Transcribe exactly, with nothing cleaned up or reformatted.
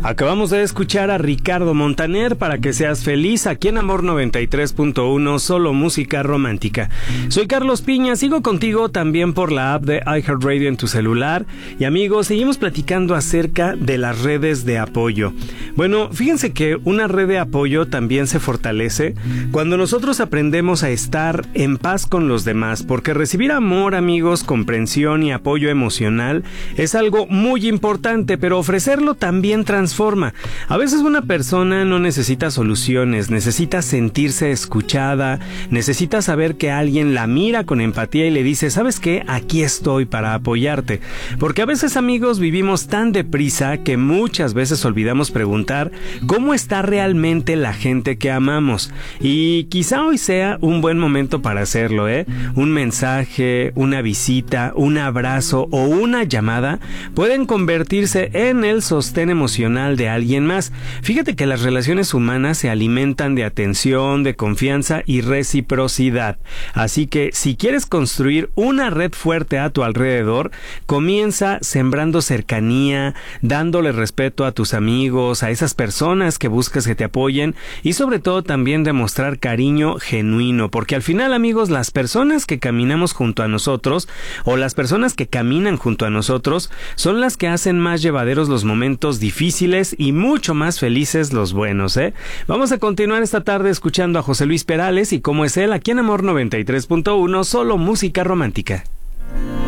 Acabamos de escuchar a Ricardo Montaner, Para que seas feliz, aquí en Amor noventa y tres punto uno, solo música romántica. Soy Carlos Piña, sigo contigo también por la app de iHeartRadio en tu celular. Y amigos, seguimos platicando acerca de las redes de apoyo. Bueno, fíjense que una red de apoyo también se fortalece cuando nosotros aprendemos a estar en paz con los demás, porque recibir amor, amigos, comprensión y apoyo emocional es algo muy importante, pero ofrecerlo también transforma. A veces una persona no necesita soluciones, necesita sentirse escuchada, necesita saber que alguien la mira con empatía y le dice, ¿sabes qué? Aquí estoy para apoyarte. Porque a veces, amigos, vivimos tan deprisa que muchas veces olvidamos preguntar cómo está realmente la gente que amamos. Y quizá hoy sea un buen momento para hacerlo, ¿eh? Un mensaje, una visita, un abrazo o una llamada pueden convertirse en el sostén emocional de alguien más. Fíjate que las relaciones humanas se alimentan de atención, de confianza y reciprocidad. Así que si quieres construir una red fuerte a tu alrededor, comienza sembrando cercanía, dándole respeto a tus amigos, a esas personas que buscas que te apoyen y sobre todo también demostrar cariño genuino, porque al final, amigos, las personas que caminamos junto a nosotros o las personas que caminan junto a nosotros son las que hacen más llevaderos los momentos difíciles y mucho más felices los buenos, ¿eh? Vamos a continuar esta tarde escuchando a José Luis Perales y cómo es él aquí en Amor noventa y tres punto uno, solo música romántica.